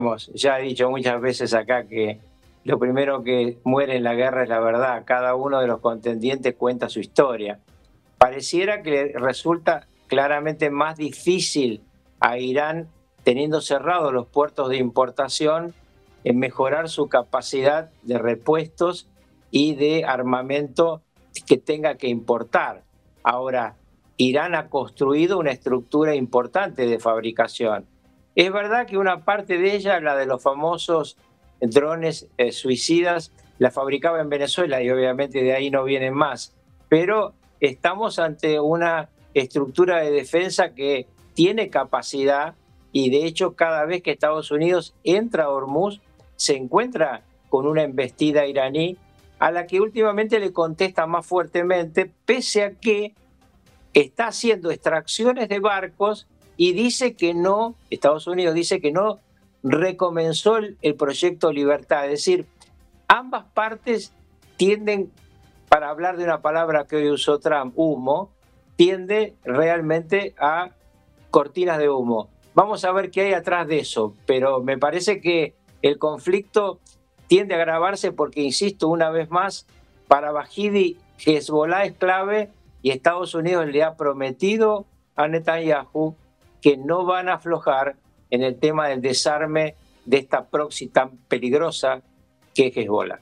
Ya he dicho muchas veces acá que lo primero que muere en la guerra es la verdad. Cada uno de los contendientes cuenta su historia. Pareciera que resulta claramente más difícil a Irán, teniendo cerrados los puertos de importación, en mejorar su capacidad de repuestos y de armamento que tenga que importar. Ahora, Irán ha construido una estructura importante de fabricación. Es verdad que una parte de ella, la de los famosos drones suicidas, la fabricaba en Venezuela y obviamente de ahí no vienen más. Pero estamos ante una estructura de defensa que tiene capacidad y de hecho cada vez que Estados Unidos entra a Hormuz se encuentra con una embestida iraní a la que últimamente le contesta más fuertemente, pese a que está haciendo extracciones de barcos y dice que no, Estados Unidos dice que no recomenzó el proyecto Libertad. Es decir, ambas partes tienden, para hablar de una palabra que hoy usó Trump, humo, tiende realmente a cortinas de humo. Vamos a ver qué hay atrás de eso, pero me parece que el conflicto tiende a agravarse porque, insisto, una vez más, para Baghdadi, Hezbollah es clave y Estados Unidos le ha prometido a Netanyahu que no van a aflojar en el tema del desarme de esta proxy tan peligrosa que es Hezbollah.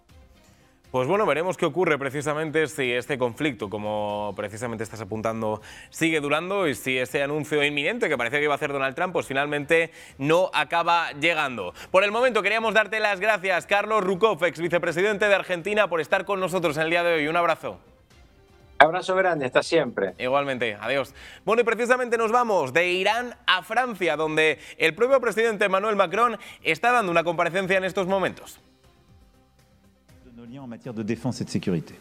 Pues bueno, veremos qué ocurre precisamente si este conflicto, como precisamente estás apuntando, sigue durando y si ese anuncio inminente que parecía que iba a hacer Donald Trump, pues finalmente no acaba llegando. Por el momento queríamos darte las gracias, Carlos Rukov, ex vicepresidente de Argentina, por estar con nosotros en el día de hoy. Un abrazo. Abrazo grande, hasta siempre. Igualmente, adiós. Bueno, y precisamente nos vamos de Irán a Francia, donde el propio presidente Emmanuel Macron está dando una comparecencia en estos momentos. En matière de défense et de sécurité.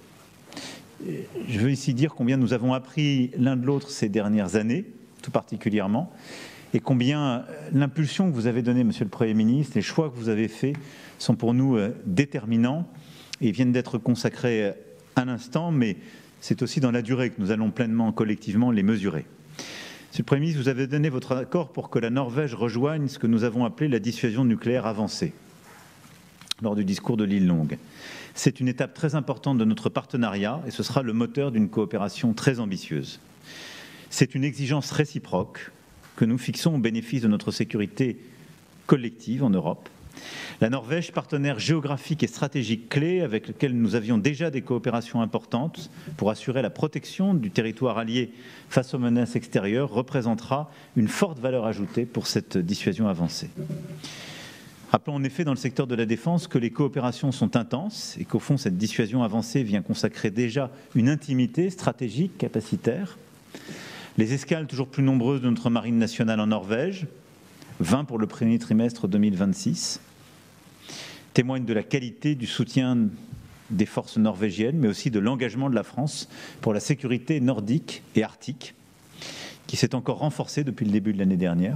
Je veux ici dire combien nous avons appris l'un de l'autre ces dernières années, tout particulièrement, et combien l'impulsion que vous avez donnée, Monsieur le Premier ministre, les choix que vous avez faits sont pour nous déterminants et viennent d'être consacrés à l'instant, mais c'est aussi dans la durée que nous allons pleinement, collectivement, les mesurer. Monsieur le Premier ministre, vous avez donné votre accord pour que la Norvège rejoigne ce que nous avons appelé la dissuasion nucléaire avancée lors du discours de l'île Longue. C'est une étape très importante de notre partenariat et ce sera le moteur d'une coopération très ambitieuse. C'est une exigence réciproque que nous fixons au bénéfice de notre sécurité collective en Europe. La Norvège, partenaire géographique et stratégique clé avec lequel nous avions déjà des coopérations importantes pour assurer la protection du territoire allié face aux menaces extérieures, représentera une forte valeur ajoutée pour cette dissuasion avancée. Rappelons en effet dans le secteur de la défense que les coopérations sont intenses et qu'au fond cette dissuasion avancée vient consacrer déjà une intimité stratégique, capacitaire. Les escales toujours plus nombreuses de notre marine nationale en Norvège, 20 pour le premier trimestre 2026, témoignent de la qualité du soutien des forces norvégiennes, mais aussi de l'engagement de la France pour la sécurité nordique et arctique, qui s'est encore renforcée depuis le début de l'année dernière.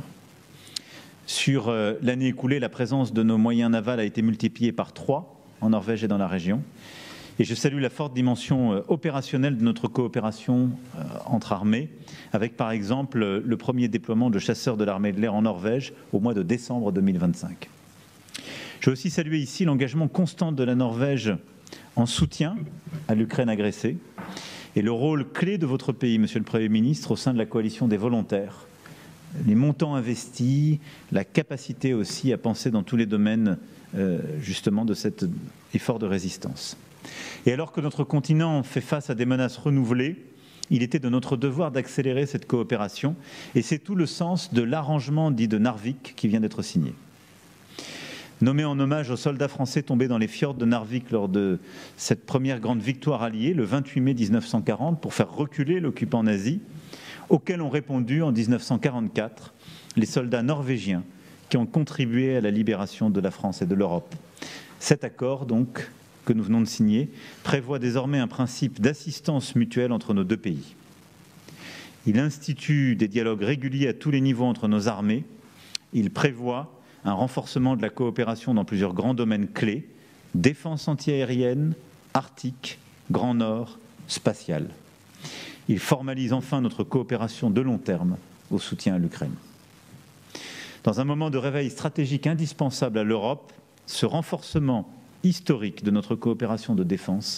Sur l'année écoulée, la présence de nos moyens navals a été multipliée par 3 en Norvège et dans la région. Et je salue la forte dimension opérationnelle de notre coopération entre armées, avec par exemple le premier déploiement de chasseurs de l'armée de l'air en Norvège au mois de décembre 2025. Je veux aussi saluer ici l'engagement constant de la Norvège en soutien à l'Ukraine agressée et le rôle clé de votre pays, Monsieur le Premier ministre, au sein de la coalition des volontaires. Les montants investis, la capacité aussi à penser dans tous les domaines justement de cet effort de résistance. Et alors que notre continent fait face à des menaces renouvelées, il était de notre devoir d'accélérer cette coopération et c'est tout le sens de l'arrangement dit de Narvik qui vient d'être signé. Nommé en hommage aux soldats français tombés dans les fjords de Narvik lors de cette première grande victoire alliée le 28 mai 1940 pour faire reculer l'occupant nazi, auxquels ont répondu en 1944 les soldats norvégiens qui ont contribué à la libération de la France et de l'Europe. Cet accord, donc, que nous venons de signer, prévoit désormais un principe d'assistance mutuelle entre nos deux pays. Il institue des dialogues réguliers à tous les niveaux entre nos armées. Il prévoit un renforcement de la coopération dans plusieurs grands domaines clés, défense antiaérienne, arctique, Grand Nord, spatiale. Il formalise enfin notre coopération de long terme au soutien à l'Ukraine. Dans un moment de réveil stratégique indispensable à l'Europe, ce renforcement historique de notre coopération de défense